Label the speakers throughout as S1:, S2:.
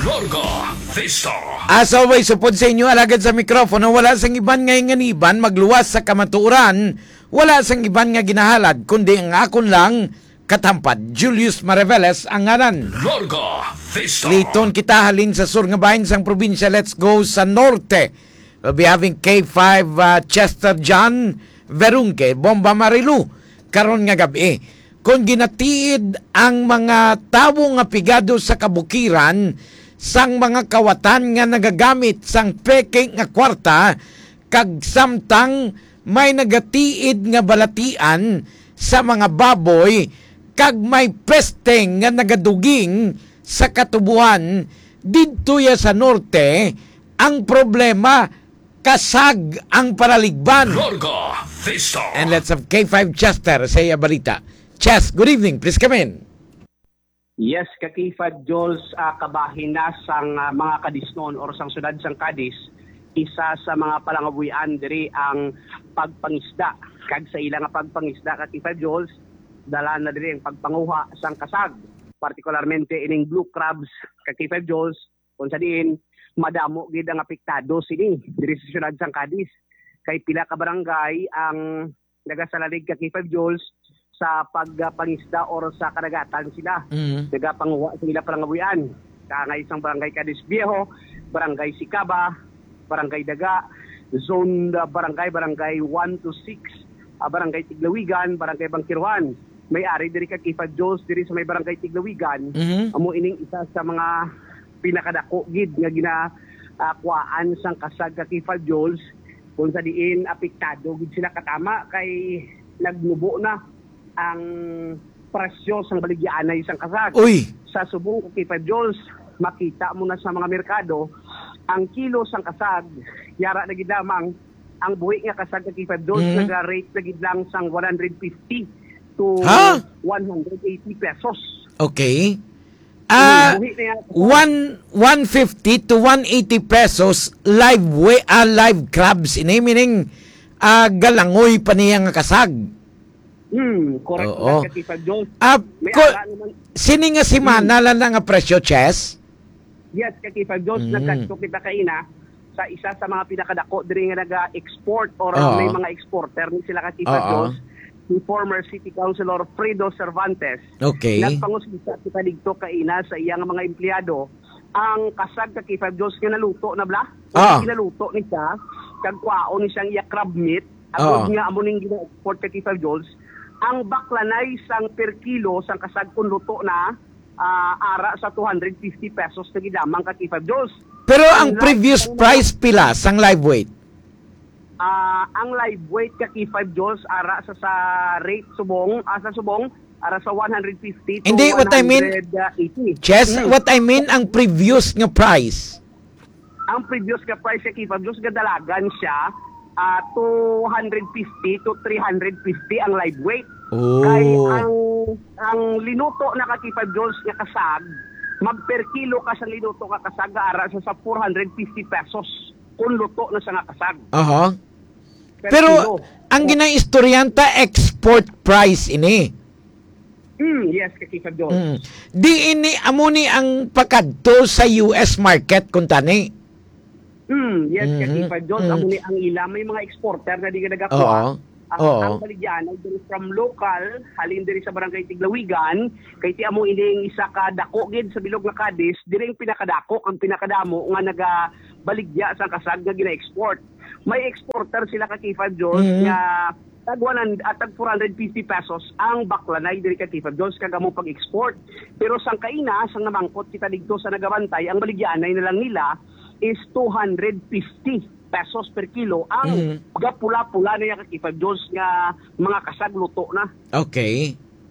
S1: Larga Vista.
S2: As always, supod sa inyo, alagad sa mikropono, wala sang iban nga inganiban, magluwas sa kamaturan, wala sang iban nga ginahalad, kundi ang akon lang, katampad, Julius Mariveles ang ngaran.
S1: Larga Vista.
S2: Liton kita halin sa sur nga bahin sang probinsya. Let's go sa norte. We'll be having K5 Chester John Verunque, Bomba Marilu, karon nga gabi. Kung ginatiid ang mga tawo nga pigado sa kabukiran, sang mga kawatan nga nagagamit sang peke nga kwarta, kag samtang may nagatiid nga balatian sa mga baboy, kag may pesteng nga nagaduging sa katubuhan didto ya sa norte. Ang problema, kasag ang paraligban.
S1: Larga Vista.
S2: And let's have K5 Chester sa iya balita. Ches, good evening, please come in.
S3: Yes, kakifad Jules, kabahin na sang mga kadisnon or sang syudad sang Cadiz, isa sa mga palangabuyan diri ang pagpangisda. Kag sa ilang pagpangisda kakifad Jules, dala na diri ang pagpanguha sang kasag, partikularmente ining blue crabs kakifad Jules, kung sa diin madamo gid ang apektado sini diri sa syudad sang Cadiz. Kay pila ka barangay ang nagasalalig kakifad Jules sa pagpangisda or sa karagatan sila. Nagapanguha sila palangabuyan. Kangay isang barangay Cadiz Viejo, barangay Sicaba, barangay Daga, zone barangay 1 to 6, barangay Tiglawigan, barangay Bangkirwan. May-ari diri kakifad Jules diri sa may barangay Tiglawigan. Amo ining isa sa mga pinakadako gid nga ginakuhaan sang kasag kakifad Jules, kung sa diin apektado gid sila katama kay nagnubo na ang presyo sang baligyan na isang kasag.
S2: Uy!
S3: Sa subong kakifad Jules, makita mo na sa mga merkado, ang kilo sang kasag, yara na gid lamang, ang buhi nga kasag kakifad Jules, naga-rate na gid lang sang 150 to 180 pesos.
S2: Okay. 150 to 180 pesos live crabs. Meaning, galangoy pa niya nga kasag.
S3: Correct
S2: Oo.
S3: na kakifad Jules.
S2: Sini nga si Mana lang nga presyo, Ches?
S3: Yes, kakifad Jules, nagkadto kita kaina sa isa sa mga pinakadako diri nga naga-export or may mga exporter ni sila kakifad Jules, si former City Councilor Fredo Cervantes.
S2: Okay.
S3: Nagpangusisa kita dito kaina sa iyang mga empleyado ang kasag kakifad Jules nga naluto na bla. Ginaluto ni siya, kag kwaon ni siyang iya crab meat, agud nga amo ning gina-export kakifad Jules. Ang baklanay sang per kilo sang kasag kun luto na ara sa 250 pesos na gidamang kakifad Jules.
S2: Pero ang previous price pila sang live weight?
S3: Ang live weight kakifad Jules ara sa rate subong sa subong ara sa 150 to
S2: Hindi,
S3: 180.
S2: what I mean, Ches, what I mean ang previous nga price.
S3: Ang previous nga price kakifad Jules gadalagan siya 250 to 350 ang live weight. Kay ang linuto na kakifad Jules nga kasag, mag per kilo ka sa linuto ka kasag ara sa 450 pesos kung luto na sa nga kasag. Pero kilo.
S2: Ang ginaistoryanta export price ini.
S3: Yes, kakifad Jules.
S2: Di ini amo ni ang pakadto sa US market kun tani.
S3: Yes, kakifad Jules, amo ni ang ila may mga exporter na di ka nagakuha. Ang baligyan ay diri from local, halin diri sa barangay Tiglawigan, kay ti amo ining isa ka dako gid sa bilog nga Cadiz, diri ang pinakadako ang pinakadamo nga nagabaligya sa kasag nga gina-export. May exporter sila kakifad Jules nga tag 450 pesos ang baklanay diri kakifad Jules kag amo pag-export. Pero sang kaina, sang namangkot kita didto sa nagabantay, ang baligyan ay nalang nila is 250 pesos per kilo ang pula-pula na kakifad Jules nga mga kasag luto na.
S2: Okay.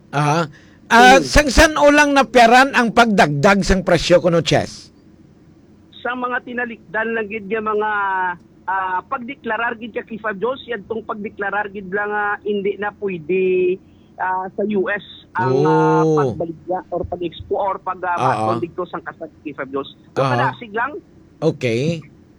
S2: Sang ulang naperan ang pagdagdag sang presyo kuno, Ches?
S3: Sa mga tinalikdan lang gid nga mga pagdeklarar gid kakifad Jules, yan tong pagdeklarar gid lang hindi na pwede sa US ang pagbaligya or pag-export or pag-kondigto sang kasag kakifad Jules. Kadasig lang.
S2: Okay.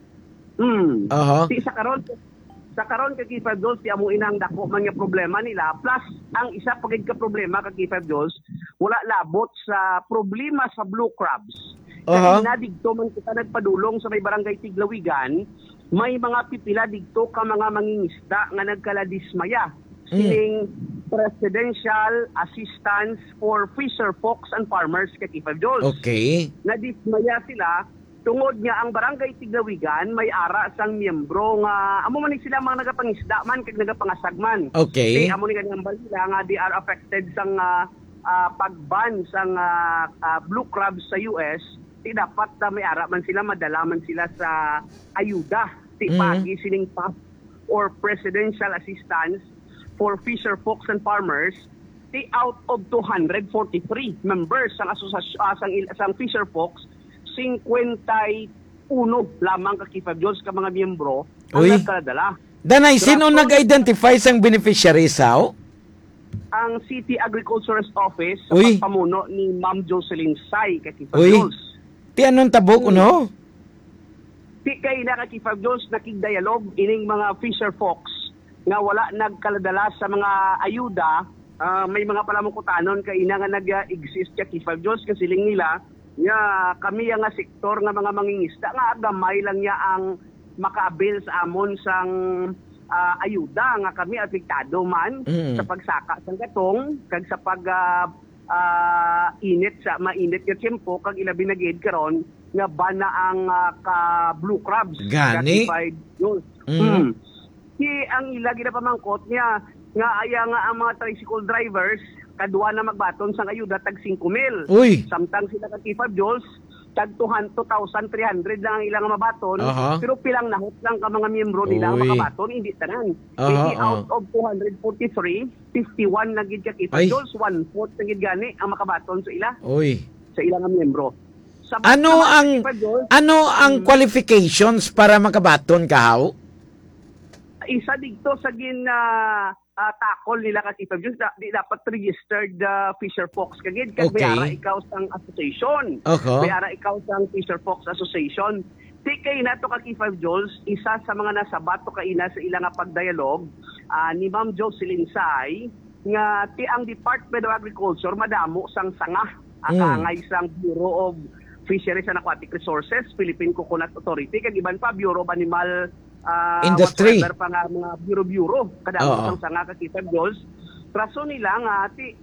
S3: Sa karon kakifad Jules, ti amo inang dako man nga problema nila, plus ang isa pagid ka problema kakifad Jules, wala labot sa problema sa blue crabs.
S2: Aha.
S3: Kaya digto man kita nagpadulong sa may barangay Tiglawigan, may mga pipila digto ka mga mangingisda nga nagkaladismaya. Sining Presidential Assistance for Fisher Folks and Farmers K5 Jules.
S2: Okay.
S3: Nadismaya sila tungod nga ang barangay Tiglawigan may ara sang miyembro nga amo man ni sila mga nagapangisda man kag nagapangasag man.
S2: Okay.
S3: Amo ni kanang balila nga they are affected sang pagban sang blue crabs sa US. Dapat may ara man sila madala man sila sa ayuda ti pagi sining PAF or Presidential Assistance for Fisher Folks and Farmers. Out of 243 members sang asosasyon sang Fisher Folks, 51 lamang ka K5 Jules ka mga miyembro ang
S2: Uy.
S3: nagkadala.
S2: Danay, sino nag-identify sang beneficiaries, how?
S3: Ang City Agriculturist Office sa
S2: Uy.
S3: pagpamuno ni Ma'am Jocelyn Sai ka K5
S2: Uy.
S3: Jules.
S2: Ti anong tabok, no?
S3: Di kay na ka K5 Jules nakigdialog ining mga fisher folks nga wala nagkaladala sa mga ayuda. May mga palamukutanon kay ina nga nag-exist ka K5 Jules kasi siling nila nga kami nga sektor nga mga mangingisda nga gamay lang niya ang makabil sa amon sang ayuda nga kami apektado man sa pagsaka sang gatong kag sa pag init sa mainit nga tiyempo kag ilabi na gid karon nga bana ang ka blue crabs
S2: Gani?
S3: Si ang ila gid pamangkot niya nga aya nga ang mga tricycle drivers kadwa na magbaton sang ayuda tag 5,000.
S2: Uy.
S3: Samtang sila ka K5 Jules tag 2,300 lang ang ilang mabaton.
S2: Aha.
S3: Pero pilang nahot lang ka mga miyembro nila ang
S2: Uy.
S3: makabaton, hindi tanan.
S2: Aha,
S3: Hindi
S2: aha.
S3: out of 243, 51 na gid ka K5
S2: Ay.
S3: Jules, 1/4 na gid gani ang makabaton sa ila,
S2: Uy.
S3: sa ilang nga miyembro.
S2: Ano
S3: sa
S2: ang
S3: K5 Jules,
S2: qualifications para makabaton ka, how?
S3: isa dito sa takol nila ka K5 Jules, di dapat registered Fisher Folks kagid kag
S2: Okay.
S3: may ara ikaw sang association.
S2: Oho.
S3: May ara ikaw sang Fisher Folks Association. Di kay nato ka K5 Jules, isa sa mga nasabat to kaina sa ilang nga pagdialog ni Ma'am Jocelyn Sai nga ti ang Department of Agriculture madamo sang sanga akangay sang Bureau of Fisheries and Aquatic Resources, Philippine Coconut Authority kag iban pa Bureau of Animal
S2: Industry.
S3: whatsoever pa nga mga bureau kadamo
S2: Oo.
S3: sang sanga ka K5 Jules. Rason nila nga ti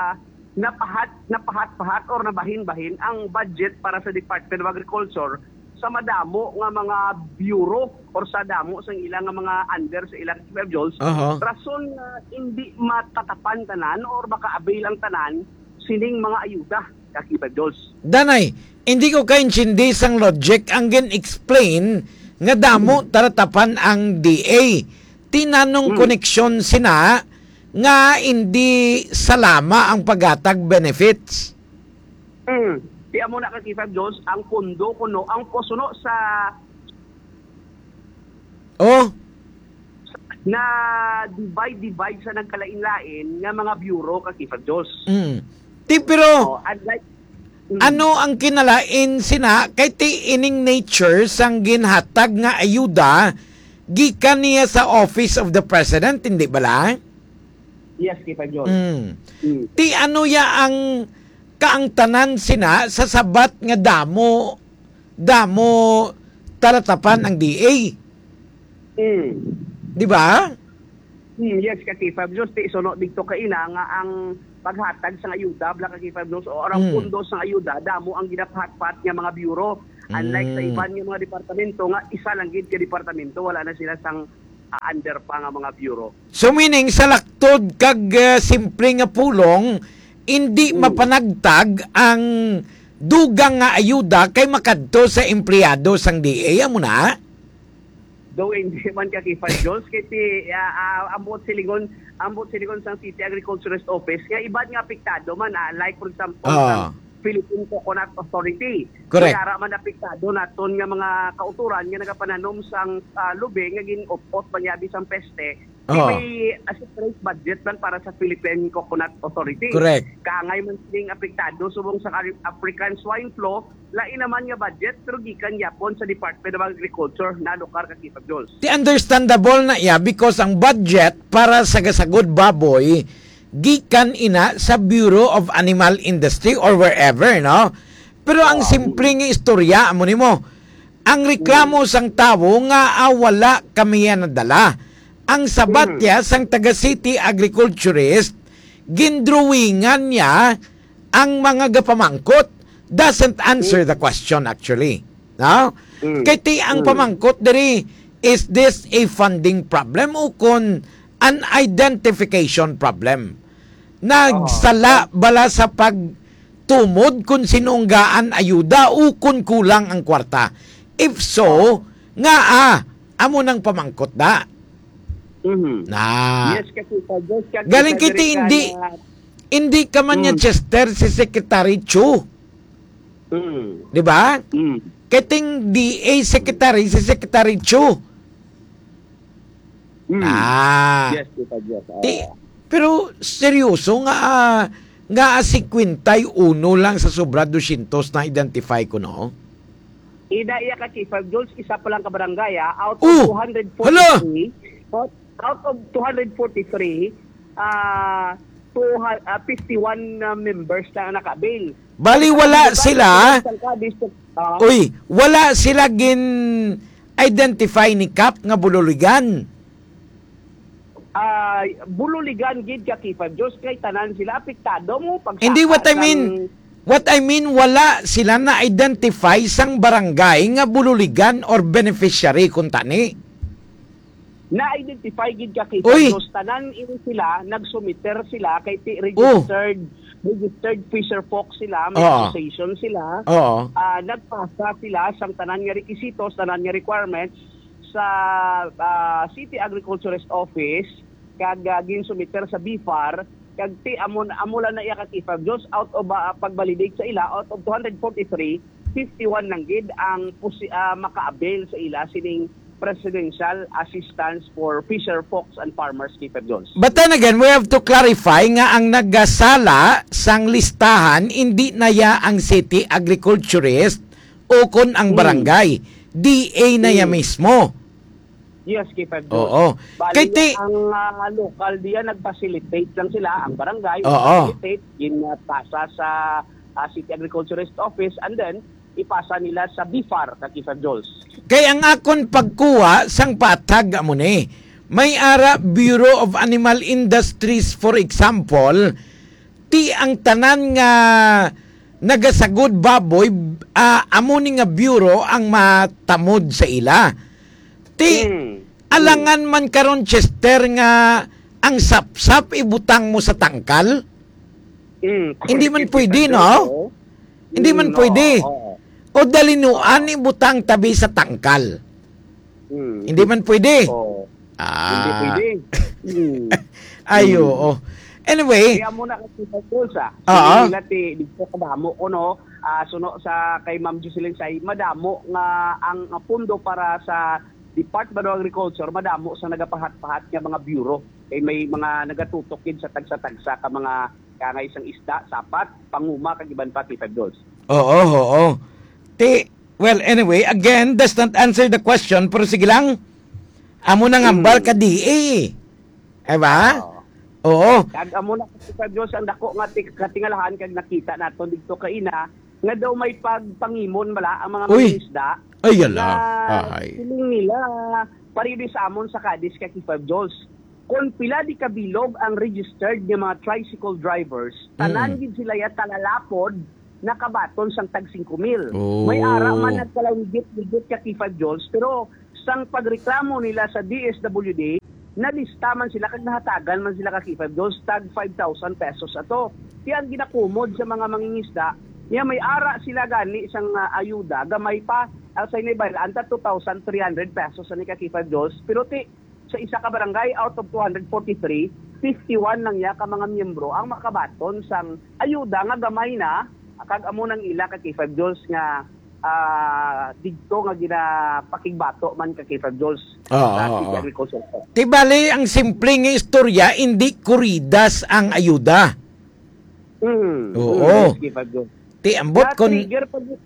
S3: napahat or nabahin-bahin ang budget para sa Department of Agriculture sa madamo nga mga bureau or sa damo sang ilang nga mga under sa ilang K5 Jules.
S2: Aha.
S3: Rason nga hindi matatapan tanan or maka-avail ang tanan sining mga ayuda ka K5 Jules.
S2: Danay, hindi ko kaintindi sang logic ang gen-explain nga damo taratapan ang DA. Tinanong koneksyon sina nga hindi salama ang paghatag benefits.
S3: Di amo na ka K5 Jules ang pondo kuno ang posuno sa
S2: Oh,
S3: na divide sa nagkalain-lain nga mga bureau ka K5 Jules.
S2: Ti pero
S3: Unlike
S2: ano ang kinalain sina kay ti ining nature sang ginhatag nga ayuda gikan niya sa Office of the President, hindi bala?
S3: Yes, K5 Jules.
S2: Ti ano ya ang kaangtanan sina sa sabat nga damo taratapan ang DA, di ba?
S3: Yes, ka K5 Jules. Ti isunod dito kaina nga ang paghatag sa ayuda bla ka K5 Jules o ang pundo sa ayuda damo ang ginapahat-pat nga mga bureau. Unlike sa iban nga mga departamento nga isa lang gid ka departamento, wala na sila sang under pa nga mga bureau.
S2: So meaning sa laktod kag simple nga pulong hindi mapanagtag ang dugang nga ayuda kay makadto sa empleyado sang DA amo na.
S3: Though hindi man ka K5 Jules, kasi ambot silingon sa City Agriculturist Office, kaya iba nga apektado man, like for example, sa Philippine Coconut Authority.
S2: Correct.
S3: Kaya man apektado naton nga mga kauturan nga nagapananom sang lubeng nga ginupot panyabi sang peste. May separate budget man para sa Philippine Coconut Authority.
S2: Correct.
S3: Kaangay man sining apektado subong sa African swine flu, lain naman nga budget pero gikan yapon sa Department of Agriculture na lokar ka K5 Jules.
S2: Ti understandable na iya because ang budget para sa gasagod baboy gikan ina sa Bureau of Animal Industry or wherever, no? Pero ang simpleng istorya mo nimo. Ang reklamo sang tawo nga wala kami yan nadala. Ang sabatya sang taga city agriculturist gindrawingan niya ang mga gapamangkot. Doesn't answer the question actually. No? Kaya ang pamangkot diri, is this a funding problem o kun an identification problem? Nagsala bala sa pagtumod kung sinunggaan ayuda o kung kulang ang kwarta. If so, amo nang pamangkot da. Na.
S3: Yes, kasi
S2: Galing kiti hindi ka man niya Chester si Secretary Chu. Di ba? Kiting DA Secretary si Secretary Chu.
S3: Yes, kita yes.
S2: Pero seryoso nga 51 lang sa sobra 200 na identify ko no.
S3: Ida iya ka Chief Jules, isa pa lang ka barangay out of 243. Out of 243, 51 members na naka-bail.
S2: Bali wala sila. Wala sila gin identify ni Kap nga bululigan.
S3: Bululigan gid ka Chief Jules, kay tanan sila apektado mo pag
S2: hindi what I mean wala sila na identify sang barangay nga bululigan or beneficiary kun tani.
S3: Na-identify gid ka Chief Jules, tanan ini sila nagsumiter sila kay registered fisher folk sila, may association sila. Nagpasa sila sang tanan nga requisitos, tanan nga requirements sa City Agriculturist Office kag ginsumiter sa BFAR kag amula na iya ka Chief Jules, out of pagbalidate sa ila, out of 243, 51 lang gid ang maka-avail sa ila sining Presidential Assistance for Fisher Folks and Farmers, Chief Jules.
S2: But then again, we have to clarify nga ang nagasala sang listahan hindi na ya ang city agriculturist o kon ang barangay. DA na ya mismo.
S3: Yes, Chief Jules.
S2: Oo.
S3: Bali ang local diya nag-facilitate lang sila, ang barangay facilitate, ginpasa sa City Agriculturist Office and then ipasa nila sa BFAR, Chief Jules.
S2: Kaya ang akon pagkuha sang patag mo ni, may ara Bureau of Animal Industries for example, ang tanan nga nagasagod baboy, amo ni nga bureau ang matamod sa ila. Alangan man karon Chester nga ang sapsap ibutang mo sa tangkal? Hindi man pwede, no? Hindi man pwede. O dalinuan ibutang tabi sa tangkal. Hindi man pwede.
S3: Hindi pwede.
S2: Ayo. Anyway.
S3: Kaya muna kasi sa Tulsa. Dito kadamo ko no. Suno sa kay Ma'am Jocelyn Say, madamo nga ang pundo para sa Department of Agriculture, madamo sa nagapahat-pahat nga mga bureau. Kay may mga nagatutukid sa tagsa-tagsa ka mga kangay isang isda, sapat, panguma, kag iban pa, Chief Jules.
S2: Oo. Well, anyway, again, does not answer the question, pero sige lang, amo nang ambal ka DA. Diba? Oo.
S3: Kag amo na Chief Jules, ang dako nga katingalahan kag nakita naton dito kaina, nga daw may pagpangimon bala ang mga isda.
S2: Ay, yala.
S3: Siling nila, parili sa amon sa Cadiz ka Chief Jules. Kung pila di kabilog ang registered ng mga tricycle drivers, tanan gid sila ya talalapod nakabaton sang tag 5,000. May ara man nagkalawigit ka Chief Jules, pero sang pagreklamo nila sa DSWD, nalista man sila kag nahatagan man sila ka Chief Jules tag 5,000 pesos ato. Kaya ang ginakumod sa mga mangingisda, niya may ara sila gani isang ayuda, gamay pa sa inibay anta 2,300 pesos ani ka Chief Jules, pero sa isa ka barangay out of 243, 51 lang ya ka mga miyembro ang makabaton sang ayuda nga gamay na kag amo nang ila ka Chief Jules nga didto nga ginapakigbato man ka Chief Jules sa agriculture.
S2: Bali ang simple nga istorya, hindi kuridas ang ayuda. Oo.
S3: Chief Jules.
S2: Ambot kon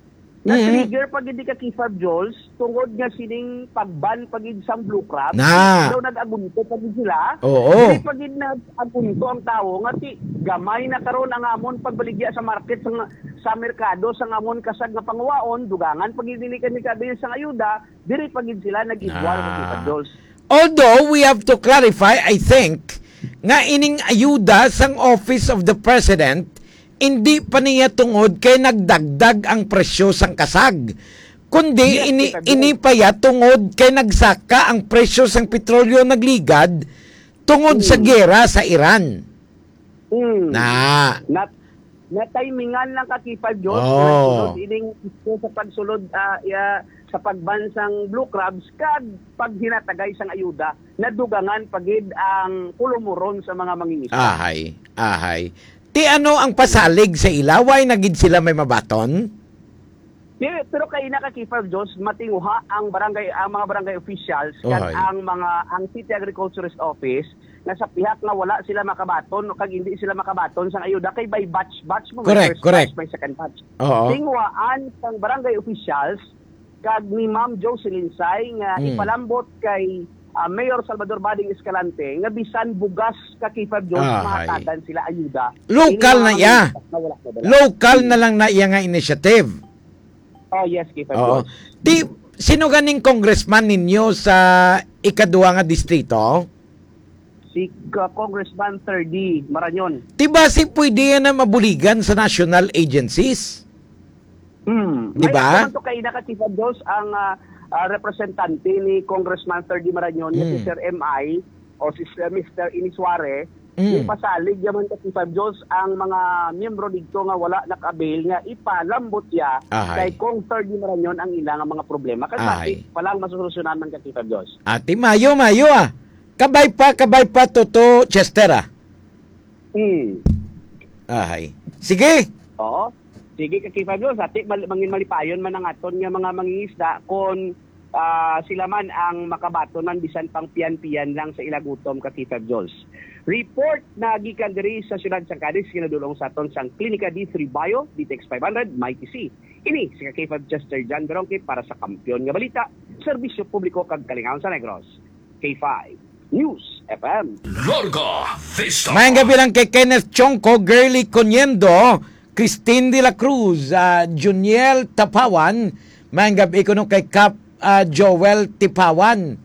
S3: Na-trigger pag hindi ka kifab Jules, tungod nga sining pagban pag sa blue crab.
S2: Na.
S3: Daw nag-agunto pag sila.
S2: Oo.
S3: Hindi pag nag-agunto ang tao, nga ti gamay na karon ang amon pagbaligya sa market sa merkado, sa amon kasag nga pangwaon, dugangan pag hindi kami kabil sa ayuda, diri pag sila nag-igwal sa kifab Jules.
S2: Although, we have to clarify, I think, nga ining ayuda sang Office of the President, hindi pa niya tungod kay nagdagdag ang presyo sang kasag. Kundi
S3: Yes,
S2: ini pa ya tungod kay nagsaka ang presyo sang petrolyo nagligad tungod sa gera sa Iran. Na.
S3: Na timingan lang ka kifab Jules,
S2: Oh.
S3: ining isko sa pagsulod sa pagbansang blue crabs kad pag hinatagay sang ayuda nadugangan pagid ang kulumuron sa mga mangingisda.
S2: Ahay. Ti ano ang pasalig sa ilaway na gid sila may mabaton?
S3: Pero kay nakakifab Diyos, matinguha ang mga barangay officials kag ang City Agriculturist Office na sa pihak na wala sila makabaton o kag hindi sila makabaton sa ayuda kay by batch mo, may first batch, may second batch.
S2: Oo.
S3: Tinguhaan sang barangay officials kag ni Ma'am Jocelyn Say nga ipalambot kay Mayor Salvador Bading Escalante nga bisan bugas ka kifab Diyos mahatadan sila ayuda.
S2: Local na iya. Local na lang na iya nga initiative.
S3: Oh yes, kifab
S2: Oo.
S3: Diyos.
S2: Di, sino ganing congressman ninyo sa ikaduha nga distrito?
S3: Si Congressman 3D Marañon.
S2: Diba si pwede yan na mabuligan sa national agencies? Diba?
S3: May to kay nakakifab Diyos ang representante ni Congressman 3D Marañon, si Sir MI o si Mr. Inisware, ipasalig yaman ka kifab Diyos ang mga miyembro dito nga wala nakabail nga ipalambot ya kay Kong 3D Marañon ang ilang mga problema. Kasi palang masusolusyonan man ka kifab Diyos.
S2: Ati mayo Kabay pa toto Chester Ahay. Sige.
S3: Oo. Sige ka kifab Diyos. Ati mangin malipayon man ang aton nga mga mangingisda kon sila man ang makabatonan bisan pang piyan-piyan lang sa ilagutom ka kifab Diyos. Report na gikan diri sa siyudad sang Cadiz kinadulong sa aton sang Klinika D3 Bio DTX 500 Mighty C. Ini si kifab Chester John Berongke para sa Kampiyon nga Balita, Serbisyo Publiko kag Kalingawan sa Negros. K5 News FM.
S1: Larga Vista.
S2: Mayang gabi lang kay Kenneth Chongco, Girly Coniendo, Christine de la Cruz, Juniel Tapawan, mayang gabi ko nung kay Cap Joel Tipawan,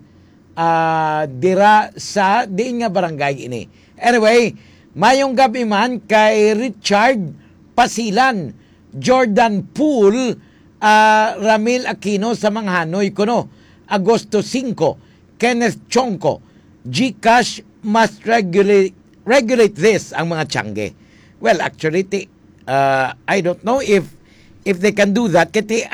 S2: dira sa diin nga barangay ini. Anyway, mayong gabi man kay Richard Pasilan, Jordan Pool, Ramil Aquino sa Manghanoy kuno, Agosto 5, Kenneth Chongco, GCash must regulate this ang mga tiyangge. Well, actually, I don't know if they can do that. Kasi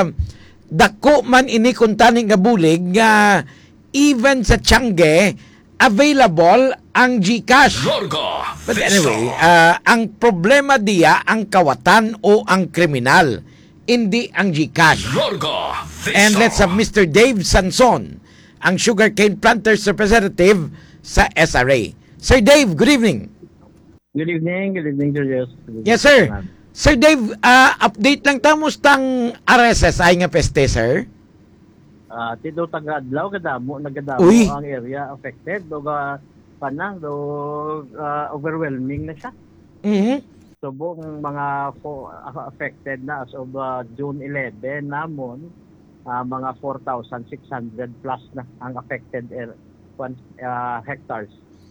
S2: dako man ini kung taning gabulig even sa tiyangge, available ang GCash.
S1: Larga
S2: But
S1: Vista.
S2: anyway, ang problema diya ang kawatan o ang kriminal, hindi ang GCash.
S1: Larga Vista.
S2: And let's have Mr. Dave Sanson, ang sugarcane planters representative sa SRA. Sir Dave, good evening.
S4: Good evening, Julius.
S2: Yes, sir. Sir Dave, update lang ta mustang RSSI nga peste, sir?
S4: Tito tagadlaw kadamo
S2: Uy.
S4: ang area affected do panang do overwhelming na siya. So buong mga affected na as of June 11 namon mga 4,600 plus na ang affected hectares.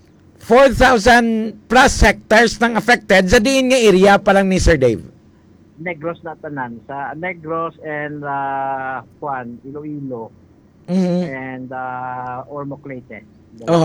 S2: 4,000 plus hectares ng affected sa diin nga area pa lang ni Sir Dave.
S4: Negros na tanan sa Negros and Iloilo and Ormoc Leyte.
S2: Oh.